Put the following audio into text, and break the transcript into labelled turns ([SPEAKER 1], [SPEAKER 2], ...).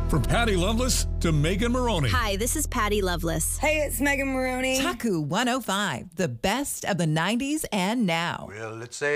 [SPEAKER 1] From Patty Loveless to Megan Maroney.
[SPEAKER 2] Hi, this is Patty Loveless.
[SPEAKER 3] Hey, it's Megan Maroney.
[SPEAKER 4] Taku 105, the best of the 90s and now.
[SPEAKER 5] Well, let's say